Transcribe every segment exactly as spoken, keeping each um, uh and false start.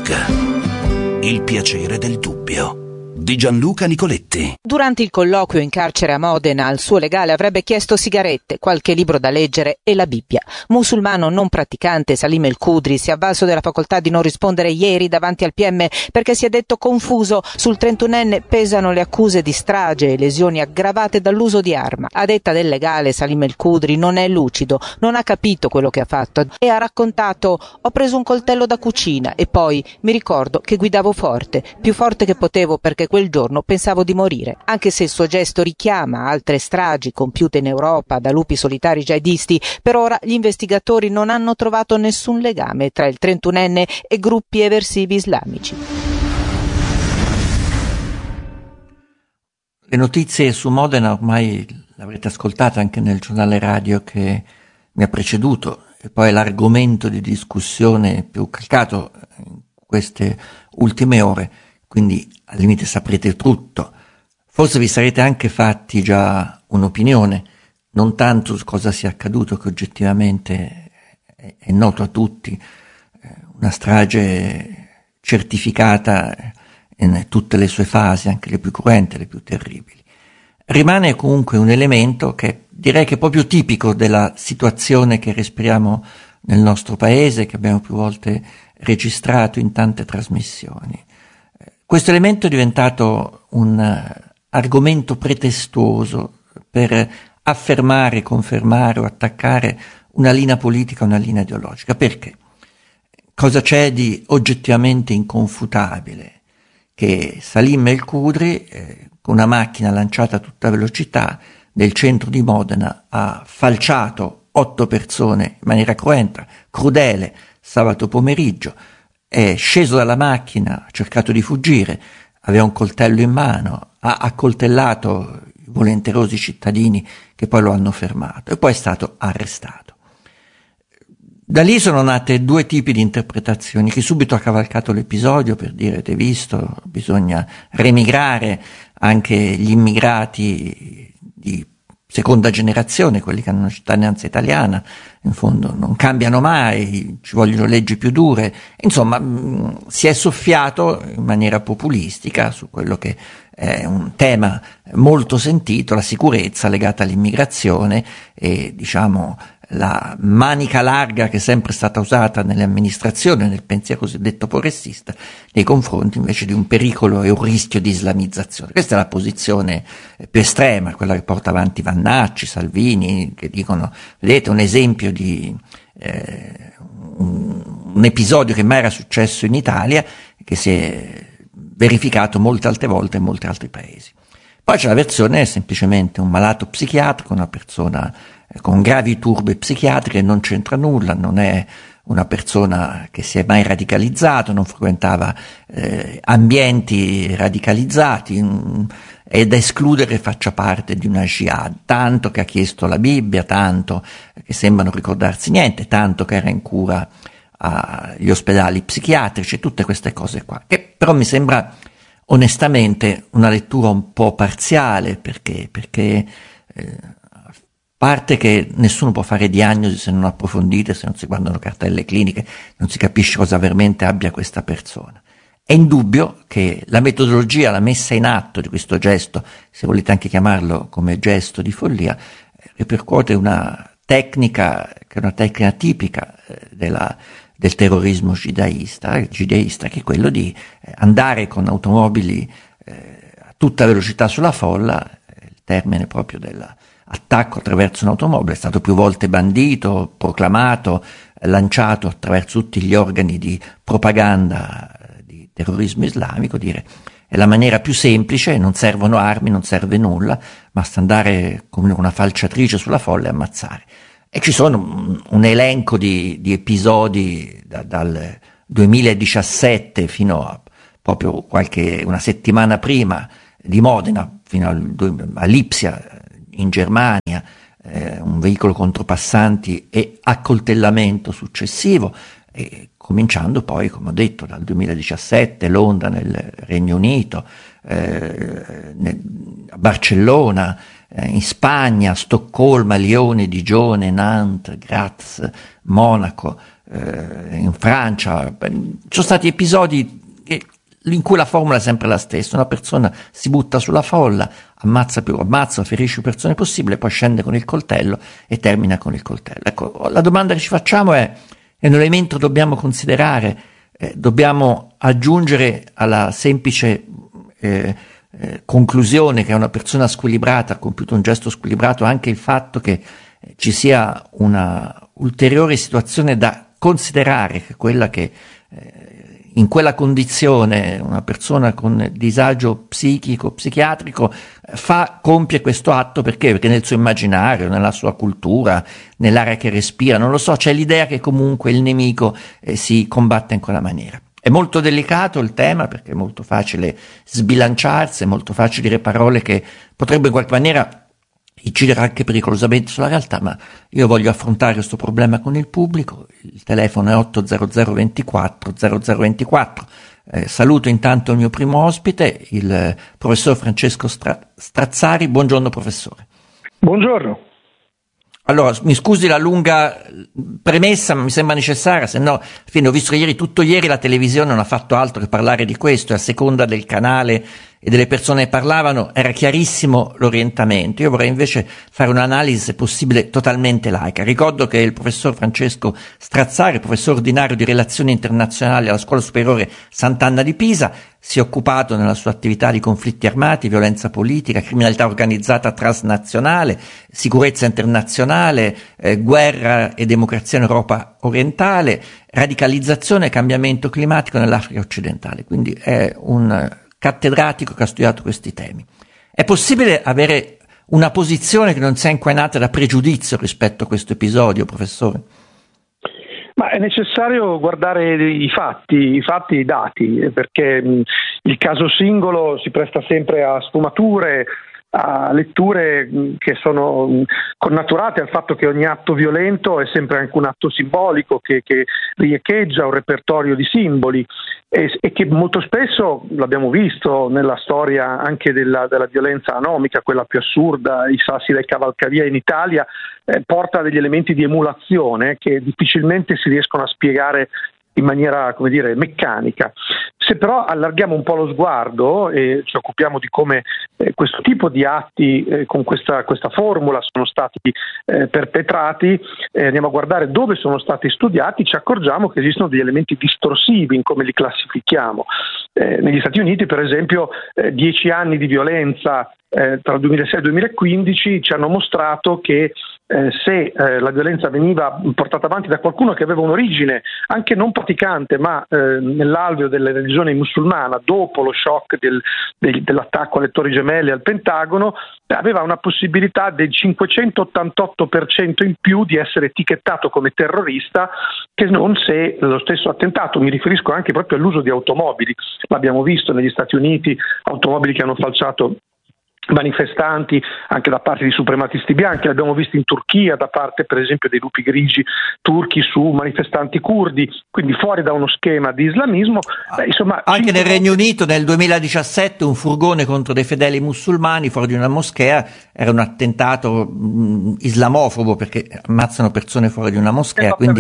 Book. Il piacere del dubbio di Gianluca Nicoletti. Durante il colloquio in carcere a Modena, al suo legale avrebbe chiesto sigarette, qualche libro da leggere e la Bibbia. Musulmano non praticante Salim El Khudri si è avvalso della facoltà di non rispondere ieri davanti al P M perché si è detto confuso. Sul trentunenne pesano le accuse di strage e lesioni aggravate dall'uso di arma. A detta del legale, Salim El Khudri non è lucido, non ha capito quello che ha fatto e ha raccontato: ho preso un coltello da cucina e poi mi ricordo che guidavo forte, più forte che potevo perché quel giorno pensavo di morire. Anche se il suo gesto richiama altre stragi compiute in Europa da lupi solitari jihadisti, per ora gli investigatori non hanno trovato nessun legame tra il trentunenne e gruppi eversivi islamici. Le notizie su Modena ormai l'avrete ascoltata anche nel giornale radio che mi ha preceduto, e poi l'argomento di discussione più calcato in queste ultime ore, quindi al limite saprete tutto. Forse vi sarete anche fatti già un'opinione, non tanto su cosa sia accaduto, che oggettivamente è, è noto a tutti, una strage certificata in tutte le sue fasi, anche le più cruente, le più terribili. Rimane comunque un elemento che direi che è proprio tipico della situazione che respiriamo nel nostro paese, che abbiamo più volte registrato in tante trasmissioni. Questo elemento è diventato un argomento pretestuoso per affermare, confermare o attaccare una linea politica, una linea ideologica. Perché? Cosa c'è di oggettivamente inconfutabile? Che Salim El Khudri, eh, con una macchina lanciata a tutta velocità nel centro di Modena, ha falciato otto persone in maniera cruenta, crudele, sabato pomeriggio. È sceso dalla macchina, ha cercato di fuggire, aveva un coltello in mano, ha accoltellato i volenterosi cittadini che poi lo hanno fermato e poi è stato arrestato. Da lì sono nate due tipi di interpretazioni. Chi subito ha cavalcato l'episodio per dire: avete visto, bisogna remigrare anche gli immigrati di seconda generazione, quelli che hanno una cittadinanza italiana, in fondo non cambiano mai, ci vogliono leggi più dure. Insomma, mh, si è soffiato in maniera populistica su quello che è un tema molto sentito, la sicurezza legata all'immigrazione e, diciamo, la manica larga che è sempre stata usata nelle amministrazioni, nel pensiero cosiddetto progressista, nei confronti invece di un pericolo e un rischio di islamizzazione. Questa è la posizione più estrema, quella che porta avanti Vannacci, Salvini, che dicono: vedete, un esempio di eh, un, un episodio che mai era successo in Italia, che si è verificato molte altre volte in molti altri paesi. Poi c'è la versione semplicemente un malato psichiatrico, una persona con gravi turbe psichiatriche, non c'entra nulla, non è una persona che si è mai radicalizzato, non frequentava eh, ambienti radicalizzati, mh, è da escludere faccia parte di una jihad, tanto che ha chiesto la Bibbia, tanto che sembra non ricordarsi niente, tanto che era in cura agli ospedali psichiatrici, tutte queste cose qua, che però mi sembra onestamente una lettura un po' parziale, perché, perché eh, a parte che nessuno può fare diagnosi se non approfondite, se non si guardano cartelle cliniche, non si capisce cosa veramente abbia questa persona. È indubbio che la metodologia, la messa in atto di questo gesto, se volete anche chiamarlo come gesto di follia, ripercuote una tecnica che è una tecnica tipica della del terrorismo jihadista, jihadista, che è quello di andare con automobili eh, a tutta velocità sulla folla. Il termine proprio dell'attacco attraverso un'automobile è stato più volte bandito, proclamato, lanciato attraverso tutti gli organi di propaganda di terrorismo islamico. Dire è la maniera più semplice, non servono armi, non serve nulla, basta andare come una falciatrice sulla folla e ammazzare. E ci sono un, un elenco di, di episodi da, dal duemiladiciassette fino a proprio qualche una settimana prima di Modena, fino al, a Lipsia in Germania, eh, un veicolo contro passanti e accoltellamento successivo, e cominciando poi, come ho detto, dal duemiladiciassette, Londra nel Regno Unito, eh, nel, a Barcellona, in Spagna, Stoccolma, Lione, Digione, Nantes, Graz, Monaco, eh, in Francia. Ci sono stati episodi che, in cui la formula è sempre la stessa: una persona si butta sulla folla, ammazza più, ammazza, ferisce più persone possibile, poi scende con il coltello e termina con il coltello. Ecco, la domanda che ci facciamo è: è un elemento che dobbiamo considerare, eh, dobbiamo aggiungere alla semplice eh, eh, conclusione che una persona squilibrata ha compiuto un gesto squilibrato anche il fatto che eh, ci sia una ulteriore situazione da considerare, che è quella che eh, in quella condizione una persona con disagio psichico, psichiatrico fa, compie questo atto perché? Perché nel suo immaginario, nella sua cultura, nell'aria che respira, non lo so, c'è l'idea che comunque il nemico eh, si combatta in quella maniera. È molto delicato il tema perché è molto facile sbilanciarsi, è molto facile dire parole che potrebbero in qualche maniera incidere anche pericolosamente sulla realtà, ma io voglio affrontare questo problema con il pubblico. Il telefono è otto zero zero ventiquattro zero zero ventiquattro. Eh, saluto intanto il mio primo ospite, il eh, professor Francesco Stra- Strazzari. Buongiorno professore. Buongiorno. Allora, mi scusi la lunga premessa, ma mi sembra necessaria, se no, fine, ho visto che ieri, tutto ieri la televisione non ha fatto altro che parlare di questo, e a seconda del canale e delle persone che parlavano era chiarissimo l'orientamento. Io vorrei invece fare un'analisi, se possibile, totalmente laica. Ricordo che il professor Francesco Strazzari, professore ordinario di relazioni internazionali alla Scuola Superiore Sant'Anna di Pisa, si è occupato nella sua attività di conflitti armati, violenza politica, criminalità organizzata transnazionale, sicurezza internazionale, eh, guerra e democrazia in Europa orientale, radicalizzazione e cambiamento climatico nell'Africa occidentale. Quindi è un cattedratico che ha studiato questi temi. È possibile avere una posizione che non sia inquinata da pregiudizio rispetto a questo episodio, professore? Ma è necessario guardare i fatti, i fatti e i dati, perché mh, il caso singolo si presta sempre a sfumature, a letture mh, che sono mh, connaturate al fatto che ogni atto violento è sempre anche un atto simbolico che, che riecheggia un repertorio di simboli e, e che molto spesso, l'abbiamo visto nella storia anche della, della violenza anomica, quella più assurda, i sassi del cavalcavia in Italia, eh, porta degli elementi di emulazione che difficilmente si riescono a spiegare in maniera, come dire, meccanica. Se però allarghiamo un po' lo sguardo e ci occupiamo di come eh, questo tipo di atti eh, con questa, questa formula sono stati eh, perpetrati, eh, andiamo a guardare dove sono stati studiati, ci accorgiamo che esistono degli elementi distorsivi in come li classifichiamo. Eh, negli Stati Uniti, per esempio, eh, dieci anni di violenza eh, tra il duemilasei e il duemilaquindici ci hanno mostrato che Eh, se eh, la violenza veniva portata avanti da qualcuno che aveva un'origine anche non praticante ma eh, nell'alveo della religione musulmana dopo lo shock del, del, dell'attacco alle Torri Gemelle e al Pentagono, aveva una possibilità del cinquecentottantotto per cento in più di essere etichettato come terrorista che non se lo stesso attentato. Mi riferisco anche proprio all'uso di automobili. L'abbiamo visto negli Stati Uniti, automobili che hanno falciato manifestanti anche da parte di suprematisti bianchi, l'abbiamo visto in Turchia da parte per esempio dei lupi grigi turchi su manifestanti curdi, quindi fuori da uno schema di islamismo. Beh, insomma, anche cinque... nel Regno Unito nel duemiladiciassette un furgone contro dei fedeli musulmani fuori di una moschea era un attentato mh, islamofobo perché ammazzano persone fuori di una moschea, quindi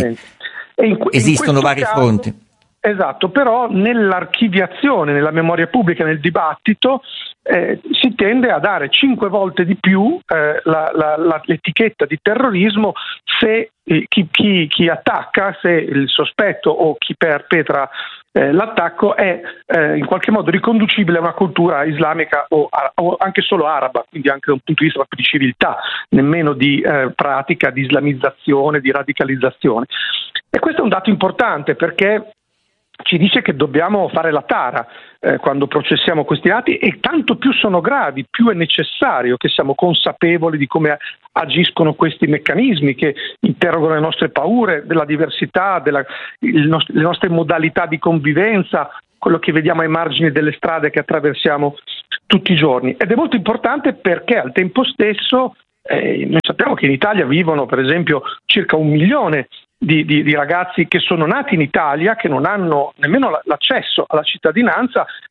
e in, esistono in vari caso, fronti. Esatto, però nell'archiviazione, nella memoria pubblica, nel dibattito Eh, si tende a dare cinque volte di più eh, la, la, la, l'etichetta di terrorismo se eh, chi, chi, chi attacca, se il sospetto o chi perpetra eh, l'attacco è eh, in qualche modo riconducibile a una cultura islamica o, a, o anche solo araba, quindi anche da un punto di vista di civiltà, nemmeno di eh, pratica, di islamizzazione, di radicalizzazione. E questo è un dato importante perché ci dice che dobbiamo fare la tara eh, quando processiamo questi atti e tanto più sono gravi, più è necessario che siamo consapevoli di come agiscono questi meccanismi che interrogano le nostre paure, della diversità, della, il nost- le nostre modalità di convivenza, quello che vediamo ai margini delle strade che attraversiamo tutti i giorni. Ed è molto importante perché al tempo stesso eh, noi sappiamo che in Italia vivono per esempio circa un milione Di, di, di ragazzi che sono nati in Italia, che non hanno nemmeno l'accesso alla cittadinanza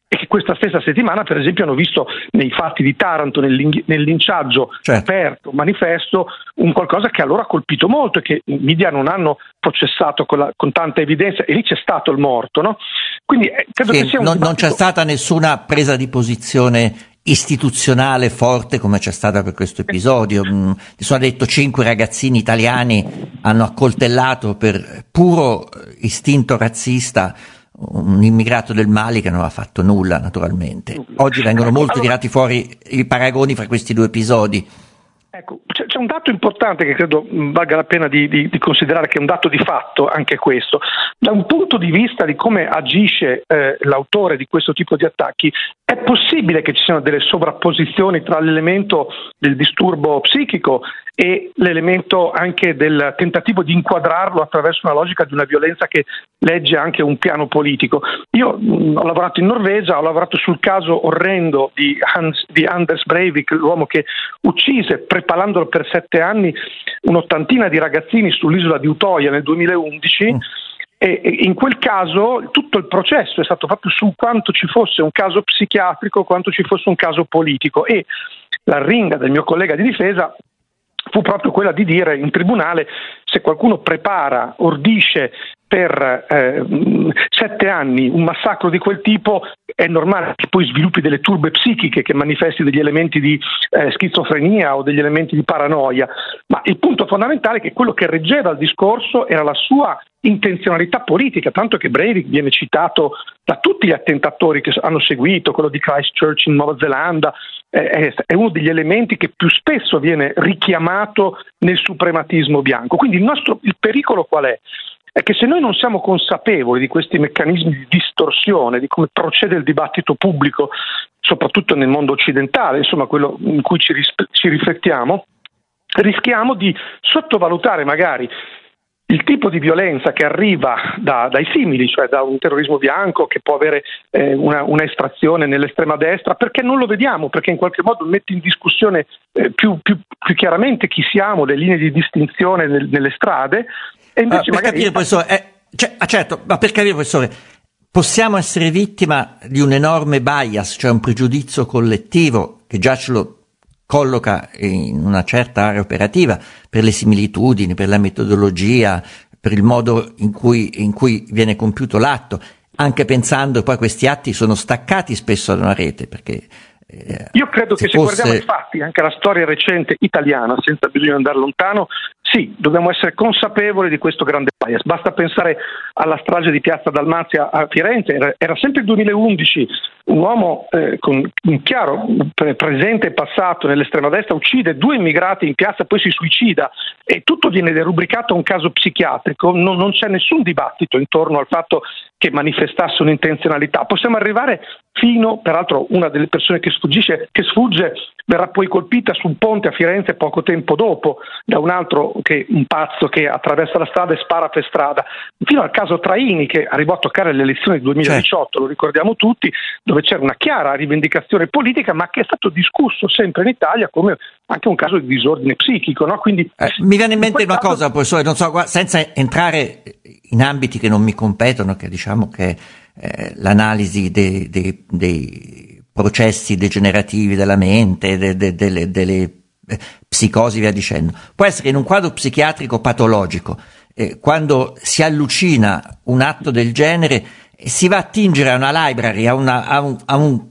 e che questa stessa settimana per esempio hanno visto nei fatti di Taranto, nel, nel linciaggio certo. aperto, manifesto, un qualcosa che a loro ha colpito molto e che i media non hanno processato con, la, con tanta evidenza, e lì c'è stato il morto, no? Quindi eh, credo sì, che sia un non, dibattito... non c'è stata nessuna presa di posizione istituzionale forte come c'è stata per questo episodio. Mi sono detto cinque ragazzini italiani hanno accoltellato per puro istinto razzista un immigrato del Mali che non ha fatto nulla, naturalmente. Oggi vengono molto tirati fuori i paragoni fra questi due episodi. Ecco, c'è, c'è un dato importante che credo valga la pena di, di, di considerare, che è un dato di fatto anche questo. Da un punto di vista di come agisce eh, l'autore di questo tipo di attacchi, è possibile che ci siano delle sovrapposizioni tra l'elemento del disturbo psichico e l'elemento anche del tentativo di inquadrarlo attraverso una logica di una violenza che legge anche un piano politico. Io mh, ho lavorato in Norvegia, ho lavorato sul caso orrendo di, Hans, di Anders Breivik, l'uomo che uccise, prepalandolo per sette anni, un'ottantina di ragazzini sull'isola di Utoya nel duemilaundici. Mm. E in quel caso tutto il processo è stato fatto su quanto ci fosse un caso psichiatrico, quanto ci fosse un caso politico, e la ringa del mio collega di difesa fu proprio quella di dire in tribunale: se qualcuno prepara, ordisce per eh, sette anni un massacro di quel tipo, è normale che poi sviluppi delle turbe psichiche, che manifesti degli elementi di eh, schizofrenia o degli elementi di paranoia. Ma il punto fondamentale è che quello che reggeva il discorso era la sua intenzionalità politica, tanto che Breivik viene citato da tutti gli attentatori che hanno seguito, quello di Christchurch in Nuova Zelanda, è, è uno degli elementi che più spesso viene richiamato nel suprematismo bianco. Quindi il nostro il pericolo qual è? È che se noi non siamo consapevoli di questi meccanismi di distorsione, di come procede il dibattito pubblico, soprattutto nel mondo occidentale, insomma quello in cui ci, ris- ci riflettiamo, rischiamo di sottovalutare magari il tipo di violenza che arriva da, dai simili, cioè da un terrorismo bianco che può avere eh, una, una estrazione nell'estrema destra, perché non lo vediamo, perché in qualche modo mette in discussione eh, più, più, più chiaramente chi siamo, le linee di distinzione nel, nelle strade. E invece uh, per magari... capire, professore, eh, cioè, ah, certo, ma per capire, professore, possiamo essere vittima di un enorme bias, cioè un pregiudizio collettivo che già ce lo colloca in una certa area operativa per le similitudini, per la metodologia, per il modo in cui, in cui viene compiuto l'atto, anche pensando che poi questi atti sono staccati spesso da una rete, perché eh, io credo se che se fosse... guardiamo i fatti, anche la storia recente italiana, senza bisogno di andare lontano, sì, dobbiamo essere consapevoli di questo grande bias. Basta pensare alla strage di Piazza Dalmazia a Firenze, era, era sempre il duemilaundici, un uomo eh, con un chiaro pre- presente e passato nell'estrema destra uccide due immigrati in piazza, poi si suicida, e tutto viene derubricato a un caso psichiatrico. Non, non c'è nessun dibattito intorno al fatto che manifestasse un'intenzionalità. Possiamo arrivare fino, peraltro una delle persone che sfuggisce, che sfugge verrà poi colpita su un ponte a Firenze poco tempo dopo da un altro, che un pazzo che attraversa la strada e spara per strada, fino al caso Traini, che arrivò a toccare le elezioni del duemiladiciotto, certo. Lo ricordiamo tutti, dove c'era una chiara rivendicazione politica, ma che è stato discusso sempre in Italia come anche un caso di disordine psichico, no? Quindi eh, mi viene in mente in una caso... cosa, professore, non so, senza entrare in ambiti che non mi competono, che diciamo che eh, l'analisi dei, dei, dei processi degenerativi della mente, de, de, delle, delle eh, psicosi, via dicendo, può essere in un quadro psichiatrico patologico, eh, quando si allucina un atto del genere, si va a attingere a una library, a una, a un, a un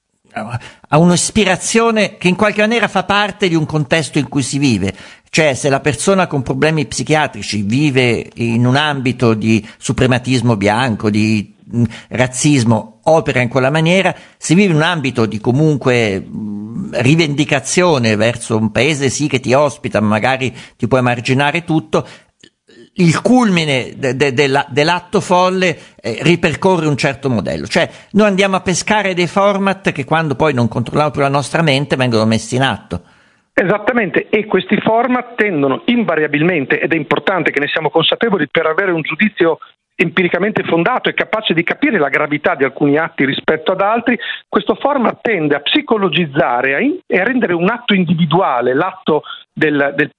a un'ispirazione che in qualche maniera fa parte di un contesto in cui si vive. Cioè, se la persona con problemi psichiatrici vive in un ambito di suprematismo bianco, di mh, razzismo, opera in quella maniera, si vive in un ambito di comunque mh, rivendicazione verso un paese sì che ti ospita, magari ti può emarginare tutto, il culmine de, de, de la, dell'atto folle eh, ripercorre un certo modello. Cioè, noi andiamo a pescare dei format che quando poi non controlliamo più la nostra mente vengono messi in atto. Esattamente, e questi format tendono invariabilmente, ed è importante che ne siamo consapevoli per avere un giudizio empiricamente fondato e capace di capire la gravità di alcuni atti rispetto ad altri, questo format tende a psicologizzare a in, e a rendere un atto individuale, l'atto del, del